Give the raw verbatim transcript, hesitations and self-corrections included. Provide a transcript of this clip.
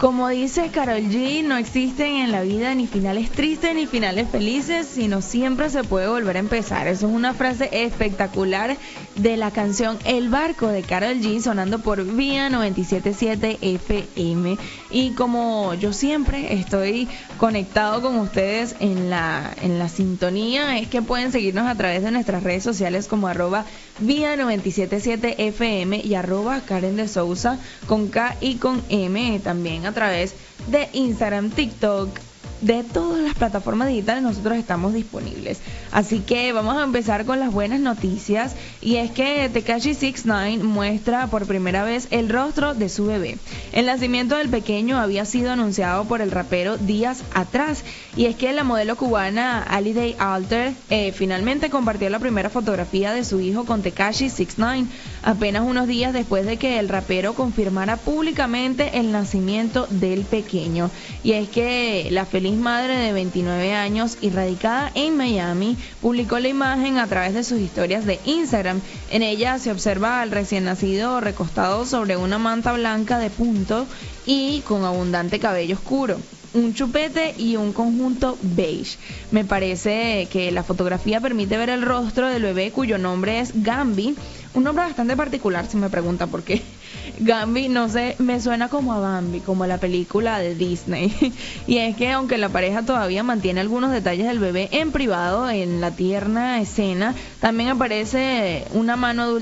Como dice Karol G, no existen en la vida ni finales tristes ni finales felices, sino siempre se puede volver a empezar. Eso es una frase espectacular de la canción El Barco de Karol G, sonando por Vía noventa y siete punto siete F M. Y como yo siempre estoy conectado con ustedes en la, en la sintonía, es que pueden seguirnos a través de nuestras redes sociales como arroba Vía noventa y siete punto siete F M y arroba Karen de Sousa con K y con M, también a través de Instagram, TikTok, de todas las plataformas digitales nosotros estamos disponibles. Así que vamos a empezar con las buenas noticias, y es que Tekashi sesenta y nueve muestra por primera vez el rostro de su bebé. El nacimiento del pequeño había sido anunciado por el rapero días atrás, y es que la modelo cubana Alida Alter eh, finalmente compartió la primera fotografía de su hijo con Tekashi sesenta y nueve, apenas unos días después de que el rapero confirmara públicamente el nacimiento del pequeño. Y es que la feliz madre de veintinueve años y radicada en Miami publicó la imagen a través de sus historias de Instagram. En ella se observa al recién nacido recostado sobre una manta blanca de punto y con abundante cabello oscuro, un chupete y un conjunto beige. Me parece que la fotografía permite ver el rostro del bebé, cuyo nombre es Gambi, un nombre bastante particular si me pregunta por qué. Gambi, no sé, me suena como a Bambi, como a la película de Disney. Y es que aunque la pareja todavía mantiene algunos detalles del bebé en privado, en la tierna escena también aparece una mano adulta